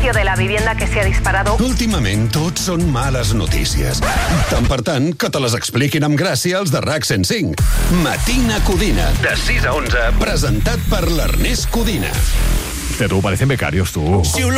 precio de la vivienda que se ha disparado. Últimament tot són males notícies. Tant per tant, que te les expliquin amb gràcia els de RAC 105. Matina Codina, de 6 a 11, presentat per l'Ernest Codina. Tú, parecen becarios, tú.